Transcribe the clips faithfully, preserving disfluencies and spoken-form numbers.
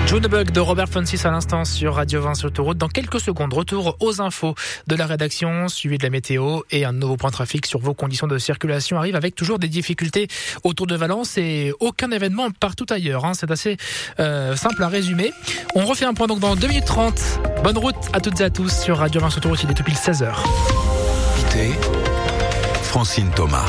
Junebug de Robert Francis à l'instant sur Radio vingt sur Autoroute. Dans quelques secondes, retour aux infos de la rédaction, suivi de la météo et un nouveau point trafic sur vos conditions de circulation arrive avec toujours des difficultés autour de Valence et aucun événement partout ailleurs. Hein. C'est assez euh, simple à résumer. On refait un point donc dans deux minutes trente. Bonne route à toutes et à tous sur Radio vingt sur Autoroute. Il est depuis seize heures. Francine Thomas.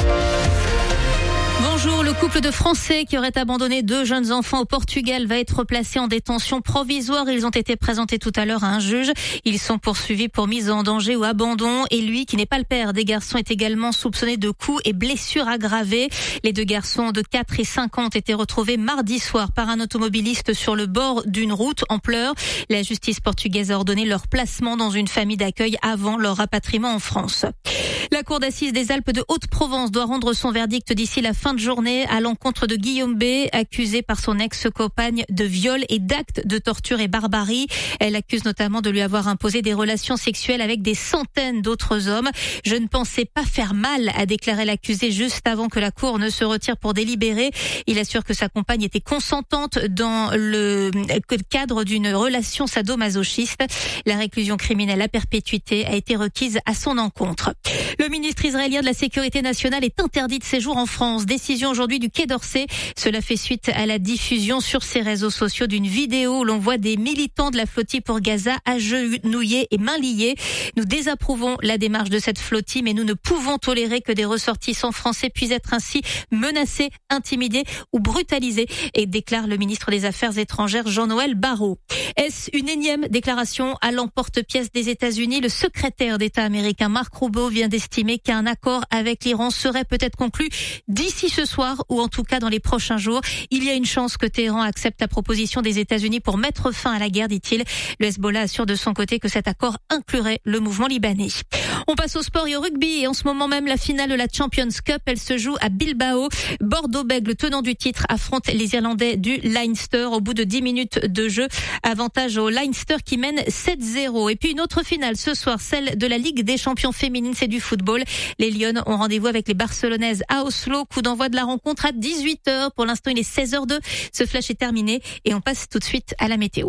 Bonjour, le couple de Français qui aurait abandonné deux jeunes enfants au Portugal va être placé en détention provisoire. Ils ont été présentés tout à l'heure à un juge. Ils sont poursuivis pour mise en danger ou abandon. Et lui, qui n'est pas le père des garçons, est également soupçonné de coups et blessures aggravées. Les deux garçons de quatre et cinq ans ont été retrouvés mardi soir par un automobiliste sur le bord d'une route en pleurs. La justice portugaise a ordonné leur placement dans une famille d'accueil avant leur rapatriement en France. La cour d'assises des Alpes de Haute-Provence doit rendre son verdict d'ici la fin de journée à l'encontre de Guillaume B, accusé par son ex-compagne de viol et d'actes de torture et barbarie. Elle accuse notamment de lui avoir imposé des relations sexuelles avec des centaines d'autres hommes. Je ne pensais pas faire mal, a déclaré l'accusé juste avant que la cour ne se retire pour délibérer. Il assure que sa compagne était consentante dans le cadre d'une relation sadomasochiste. La réclusion criminelle à perpétuité a été requise à son encontre. Le ministre israélien de la Sécurité nationale est interdit de séjour en France. Décision aujourd'hui du Quai d'Orsay. Cela fait suite à la diffusion sur ses réseaux sociaux d'une vidéo où l'on voit des militants de la flottille pour Gaza agenouillés et mains liées. Nous désapprouvons la démarche de cette flottille, mais nous ne pouvons tolérer que des ressortissants français puissent être ainsi menacés, intimidés ou brutalisés, et déclare le ministre des Affaires étrangères Jean-Noël Barrot. Est-ce une énième déclaration à l'emporte-pièce des États-Unis? Le secrétaire d'État américain Mark Rubio vient d'estimer qu'un accord avec l'Iran serait peut-être conclu d'ici ce soir ou en tout cas dans les prochains jours. Il y a une chance que Téhéran accepte la proposition des États-Unis pour mettre fin à la guerre, dit-il. Le Hezbollah assure de son côté que cet accord inclurait le mouvement libanais. On passe au sport et au rugby et en ce moment même la finale de la Champions Cup, elle se joue à Bilbao. Bordeaux-Bègles, le tenant du titre, affronte les Irlandais du Leinster au bout de dix minutes de jeu. Avantage au Leinster qui mène sept zéro. Et puis une autre finale ce soir, celle de la Ligue des champions féminines, c'est du football. Les Lyonnes ont rendez-vous avec les Barcelonaises à Oslo. Coup d'envoi de la rencontre à dix-huit heures. Pour l'instant, il est seize heures deux. Ce flash est terminé et on passe tout de suite à la météo.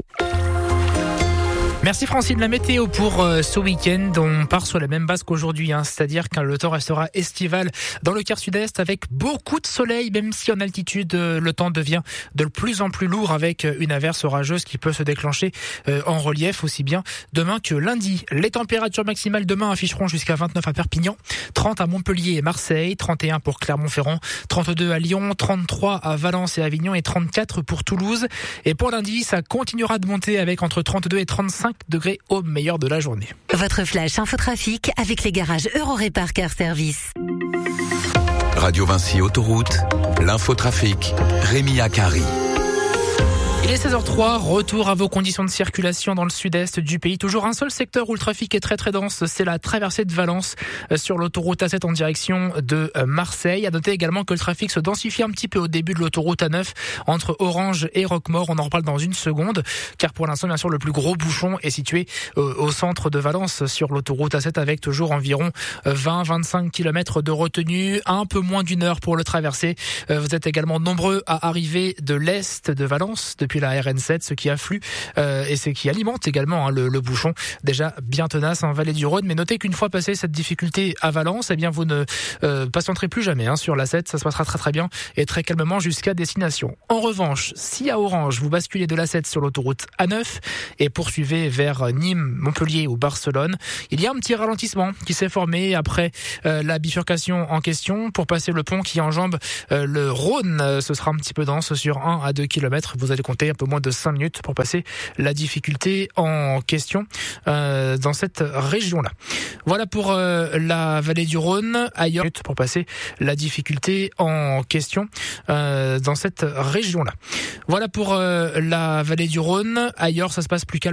Merci Francine. La météo pour euh, ce week-end, on part sur la même base qu'aujourd'hui, hein, c'est-à-dire que le temps restera estival dans le quart sud-est avec beaucoup de soleil, même si en altitude euh, le temps devient de plus en plus lourd avec une averse orageuse qui peut se déclencher euh, en relief aussi bien demain que lundi. Les températures maximales demain afficheront jusqu'à vingt-neuf à Perpignan, trente à Montpellier et Marseille, trente et un pour Clermont-Ferrand, trente-deux à Lyon, trente-trois à Valence et Avignon et trente-quatre pour Toulouse. Et pour lundi, ça continuera de monter avec entre trente-deux et trente-cinq degrés au meilleur de la journée. Votre flash infotrafic avec les garages Eurorépar Car Service. Radio Vinci Autoroute, l'infotrafic, Rémi Akari. Il est seize heures trois, retour à vos conditions de circulation dans le sud-est du pays. Toujours un seul secteur où le trafic est très très dense, c'est la traversée de Valence sur l'autoroute A sept en direction de Marseille. À noter également que le trafic se densifie un petit peu au début de l'autoroute A neuf entre Orange et Roquemort. On en reparle dans une seconde, car pour l'instant, bien sûr, le plus gros bouchon est situé au centre de Valence sur l'autoroute A sept avec toujours environ vingt à vingt-cinq kilomètres de retenue, un peu moins d'une heure pour le traverser. Vous êtes également nombreux à arriver de l'est de Valence depuis la R N sept, ce qui afflue euh, et ce qui alimente également hein, le, le bouchon déjà bien tenace en vallée du Rhône. Mais notez qu'une fois passé cette difficulté à Valence, eh bien vous ne euh, patienterez plus jamais hein, sur l'A sept. Ça se passera très très bien et très calmement jusqu'à destination. En revanche, si à Orange vous basculez de l'A sept sur l'autoroute A neuf et poursuivez vers Nîmes, Montpellier ou Barcelone, il y a un petit ralentissement qui s'est formé après euh, la bifurcation en question pour passer le pont qui enjambe euh, le Rhône. Euh, ce sera un petit peu dense sur un à deux kilomètres. Vous allez compter un peu moins de cinq minutes pour passer la difficulté en question euh, dans cette région-là. Voilà pour euh, la vallée du Rhône. Ailleurs, pour passer la difficulté en question euh, dans cette région-là. Voilà pour euh, la vallée du Rhône. Ailleurs, ça se passe plus calme.